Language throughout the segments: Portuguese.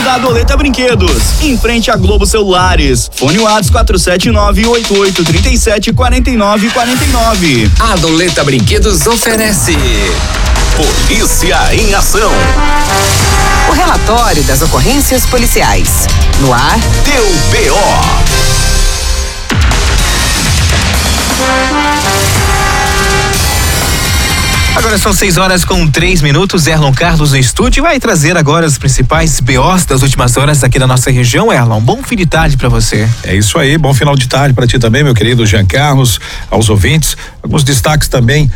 da Adoleta Brinquedos, em frente à Globo Celulares. Fone WhatsApp 479-8837-4949. Adoleta Brinquedos oferece Polícia em Ação. O relatório das ocorrências policiais. No ar, Teu BO. Agora são 6h03. Erlon Carlos no estúdio vai trazer agora os principais BOs das últimas horas aqui da nossa região. Erlon, bom fim de tarde pra você. É isso aí, bom final de tarde pra ti também, meu querido Jean Carlos, aos ouvintes. Alguns destaques também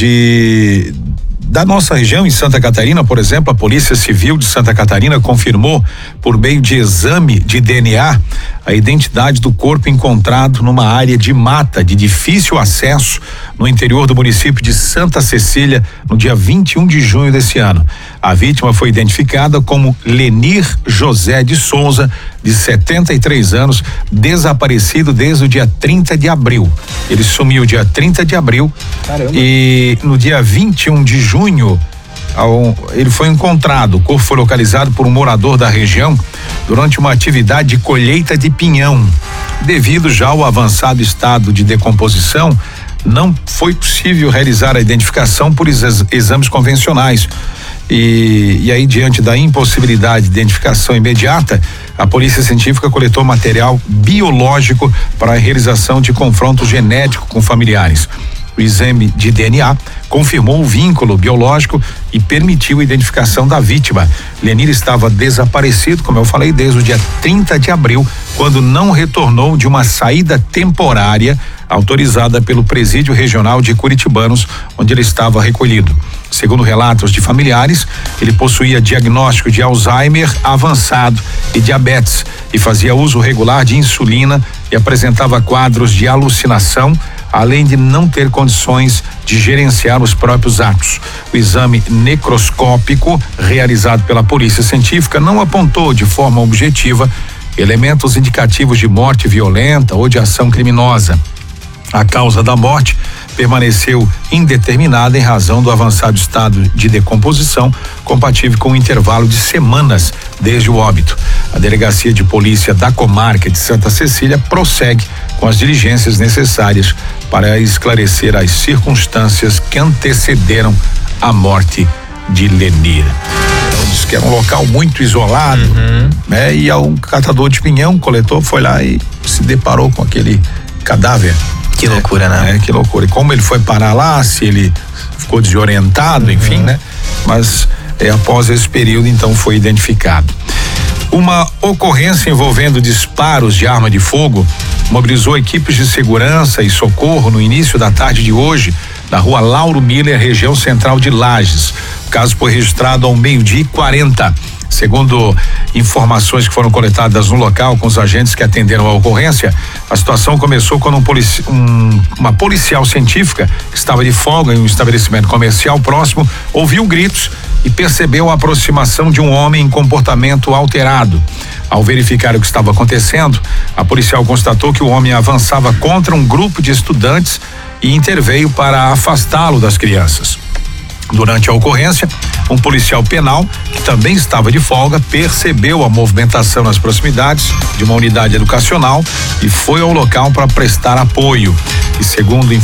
da nossa região em Santa Catarina, por exemplo, a Polícia Civil de Santa Catarina confirmou por meio de exame de DNA a identidade do corpo encontrado numa área de mata de difícil acesso no interior do município de Santa Cecília no dia 21 de junho desse ano. A vítima foi identificada como Lenir José de Souza, de 73 anos, desaparecido desde o dia 30 de abril. Ele sumiu dia 30 de abril. Caramba. E no dia 21 de junho ele foi encontrado. O corpo foi localizado por um morador da região durante uma atividade de colheita de pinhão. Devido já ao avançado estado de decomposição, não foi possível realizar a identificação por exames convencionais. E aí, diante da impossibilidade de identificação imediata, a Polícia Científica coletou material biológico para a realização de confronto genético com familiares. O exame de DNA confirmou o vínculo biológico e permitiu a identificação da vítima. Lenir estava desaparecido, como eu falei, desde o dia 30 de abril, quando não retornou de uma saída temporária autorizada pelo Presídio Regional de Curitibanos, onde ele estava recolhido. Segundo relatos de familiares, ele possuía diagnóstico de Alzheimer avançado e diabetes e fazia uso regular de insulina e apresentava quadros de alucinação, além de não ter condições de gerenciar os próprios atos. O exame necroscópico realizado pela Polícia Científica não apontou de forma objetiva elementos indicativos de morte violenta ou de ação criminosa. A causa da morte permaneceu indeterminada em razão do avançado estado de decomposição, compatível com um intervalo de semanas desde o óbito. A Delegacia de Polícia da Comarca de Santa Cecília prossegue com as diligências necessárias para esclarecer as circunstâncias que antecederam a morte de Lenir. Então, diz que era um local muito isolado, né? E um catador de pinhão, coletor, foi lá e se deparou com aquele cadáver. Que loucura, né? Que loucura. E como ele foi parar lá, se ele ficou desorientado, enfim, né? Mas após esse período, então, foi identificado. Uma ocorrência envolvendo disparos de arma de fogo mobilizou equipes de segurança e socorro no início da tarde de hoje, na rua Lauro Miller, região central de Lages. O caso foi registrado ao 12h40. Segundo informações que foram coletadas no local com os agentes que atenderam a ocorrência, a situação começou quando uma policial científica que estava de folga em um estabelecimento comercial próximo ouviu gritos e percebeu a aproximação de um homem em comportamento alterado. Ao verificar o que estava acontecendo, a policial constatou que o homem avançava contra um grupo de estudantes e interveio para afastá-lo das crianças. Durante a ocorrência, um policial penal, que também estava de folga, percebeu a movimentação nas proximidades de uma unidade educacional e foi ao local para prestar apoio. E segundo